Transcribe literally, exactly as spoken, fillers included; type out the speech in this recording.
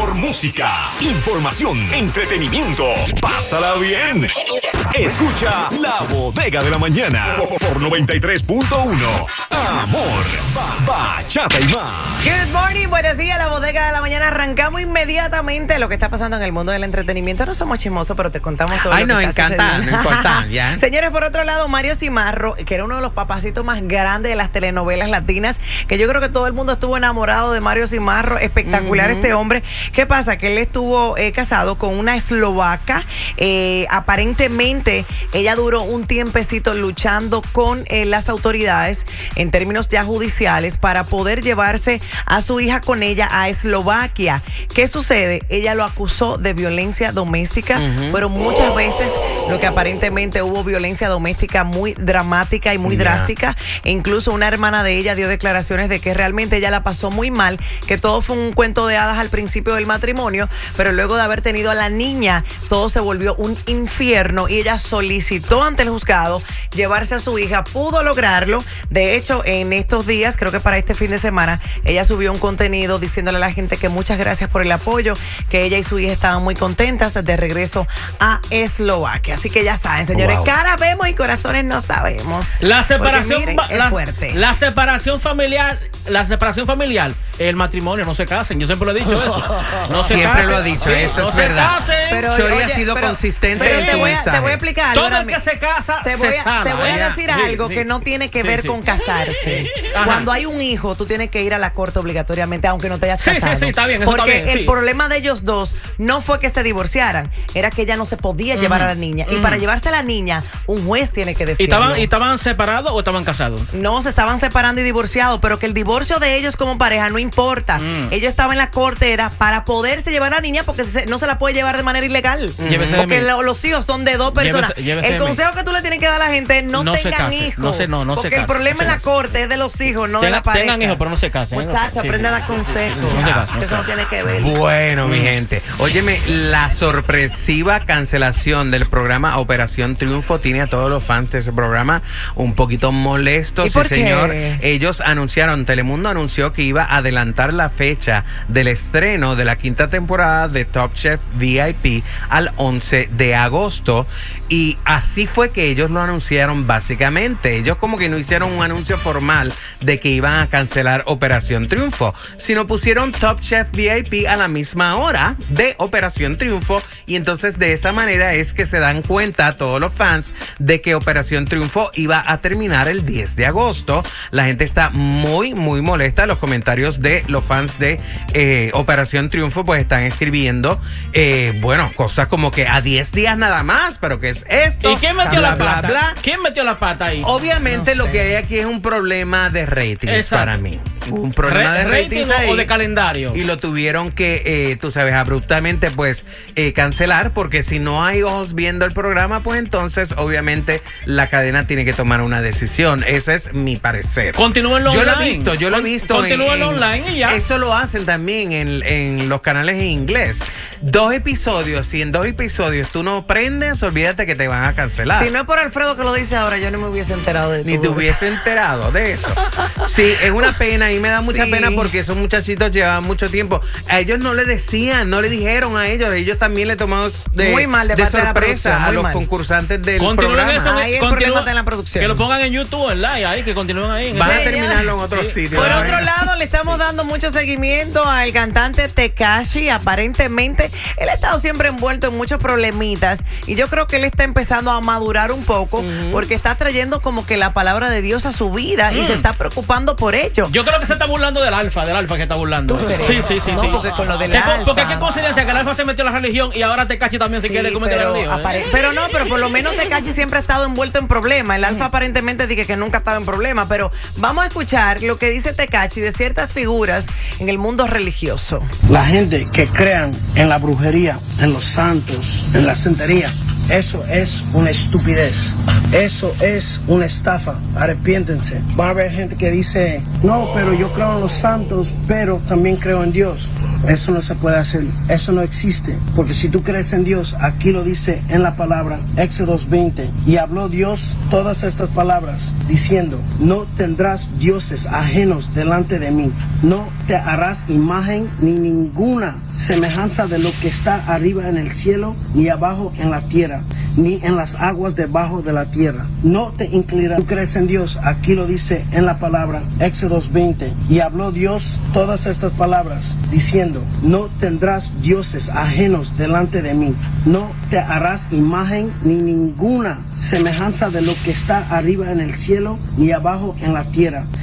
mejor música, información, entretenimiento. Pásala bien. Escucha La Bodega de la Mañana por noventa y tres punto uno. Amor, bachata y más. Good morning, buenos días, La Bodega de la Mañana. Arrancamos inmediatamente lo que está pasando en el mundo del entretenimiento. No somos chismosos, pero te contamos todo. Ay, lo que no, está encanta, sucediendo. no importa, ya. Señores, por otro lado, Mario Cimarro, que era uno de los papacitos más grandes de las telenovelas latinas, que yo creo que todo el mundo estuvo enamorado de Mario Cimarro. Espectacular uh-huh. este hombre. ¿Qué pasa? Que él estuvo eh, casado con una eslovaca. Eh, aparentemente, ella duró un tiempecito luchando con eh, las autoridades en términos ya judiciales para poder llevarse a su hija con ella a Eslovaquia. ¿Qué sucede? Ella lo acusó de violencia doméstica, uh-huh. pero muchas veces lo que aparentemente hubo violencia doméstica muy dramática y muy yeah. drástica. E incluso una hermana de ella dio declaraciones de que realmente ella la pasó muy mal, que todo fue un cuento de hadas al principio del matrimonio, pero luego de haber tenido a la niña, todo se volvió un infierno y ella solicitó ante el juzgado llevarse a su hija. Pudo lograrlo. De hecho, en estos días, creo que para este fin de semana, ella subió un contenido diciéndole a la gente que muchas gracias por el apoyo, que ella y su hija estaban muy contentas de regreso a Eslovaquia. Así que ya saben, señores, wow. cara vemos y corazones no sabemos. La separación, miren, la, es fuerte. La separación familiar, la separación familiar, el matrimonio, no se casen. Yo siempre lo he dicho eso. No se siempre casen. lo ha dicho, sí, eso no es verdad. Pero, Chori oye, ha sido pero, consistente pero en te su voy a, mensaje. Te voy a explicar algo. Todo el que se casa, te voy se a, sana. Te voy a ya. decir sí, algo sí. que no tiene que sí, ver sí. con casarse. Ajá. Cuando hay un hijo, tú tienes que ir a la corte obligatoriamente, aunque no te hayas sí, casado. Sí, sí, está bien, eso Porque está bien, el sí. problema de ellos dos no fue que se divorciaran, era que ella no se podía mm. llevar a la niña. Mm. Y para llevarse a la niña, un juez tiene que decirlo. ¿Y estaban, ¿Y estaban separados o estaban casados? No, se estaban separando y divorciados, pero que el divorcio de ellos como pareja no importa. Mm. Ellos estaban en la corte era para poderse llevar a la niña porque se, no se la puede llevar de manera ilegal. Mm. Porque lo, los hijos son de dos personas. Llévese, llévese el consejo que tú le tienes que dar a la gente, no, no tengan hijos. No se, no, no porque se el problema en la corte es de los hijos, no tengan, de la pareja. Tengan hijos, pero no se casen. Muchacha, sí, aprende sí. a dar consejos. No se casen. Eso no tiene que ver. Bueno, mi gente. Óyeme, la sorpresiva cancelación del programa Operación Triunfo tiene a todos los fans de ese programa un poquito molestos. ¿Y por sí, qué? señor. Ellos anunciaron, Telemundo anunció que iba a adelantar la fecha del estreno de la quinta temporada de Top Chef V I P al once de agosto. Y así fue que ellos lo anunciaron básicamente. Ellos como que no hicieron un anuncio formal de que iban a cancelar Operación Triunfo, sino pusieron Top Chef V I P a la misma hora de Operación Triunfo, y entonces de esa manera es que se dan cuenta todos los fans de que Operación Triunfo iba a terminar el diez de agosto. La gente está muy, muy molesta. Los comentarios de los fans de eh, Operación Triunfo pues están escribiendo, eh, bueno, cosas como que a diez días nada más, pero ¿qué es esto? ¿Y quién metió bla, la bla, pata? bla. ¿Quién metió la pata ahí? Obviamente no lo que hay aquí es un problema de ratings. Exacto. Para mí. Un problema Re de ratings rating ahí, o de calendario. Y lo tuvieron que, eh, tú sabes, abruptamente pues eh, cancelar, porque si no hay ojos viendo el programa, pues entonces obviamente la cadena tiene que tomar una decisión. Ese es mi parecer. Continúenlo yo online. Yo lo he visto, yo lo he visto. Continúenlo online y ya. Eso lo hacen también en, en los canales en inglés. Dos episodios, si en dos episodios tú no prendes, olvídate que te van a cancelar. Si no es por Alfredo que lo dice ahora, yo no me hubiese enterado de eso. Ni te hubiese enterado de eso. Sí, es una pena y me da mucha sí. pena porque esos muchachitos llevaban mucho tiempo. A ellos no le decían, no le dijeron a ellos. Ellos también le tomaron de, muy mal de, de de sorpresa la a los mal. concursantes del Continúen programa. eso, ahí el continúa, problema está en la producción. Que lo pongan en YouTube, ¿verdad? Y ahí, que continúen ahí. Van Sí, a terminarlo en otros sí. sitios. Por ¿no? otro lado, le estamos dando mucho seguimiento al cantante Tekashi. Aparentemente, él ha estado siempre envuelto en muchos problemitas y yo creo que él está empezando a madurar un poco uh-huh. porque está trayendo como que la palabra de Dios a su vida mm. y se está preocupando por ello. Yo creo que se está burlando del alfa, del alfa que está burlando. ¿Tú crees? Sí, sí, sí. No, sí. porque con lo del ¿Qué, alfa. Porque qué coincidencia que el alfa se metió en la religión y ahora Tekashi también sí, se quiere cometer pero, el lío. apare- ¿eh? pero no, pero por lo menos Tekashi siempre ha estado envuelto en problemas. El alfa aparentemente dice que nunca estaba en problemas, pero vamos a escuchar lo que dice Tekashi de ciertas figuras en el mundo religioso. La gente que crean en la brujería, en los santos, en la santería, eso es una estupidez. Eso es una estafa. Arrepiéntense. Va a haber gente que dice, no, pero yo creo en los santos, pero también creo en Dios. Eso no se puede hacer, eso no existe, porque si tú crees en Dios, aquí lo dice en la palabra, Éxodo veinte, y habló Dios todas estas palabras, diciendo, no tendrás dioses ajenos delante de mí, no te harás imagen ni ninguna semejanza de lo que está arriba en el cielo, ni abajo en la tierra, ni en las aguas debajo de la tierra. No te inclinarás. Tú crees en Dios, aquí lo dice en la palabra, Éxodo veinte, y habló Dios todas estas palabras, diciendo, no tendrás dioses ajenos delante de mí, no te harás imagen ni ninguna semejanza de lo que está arriba en el cielo, ni abajo en la tierra,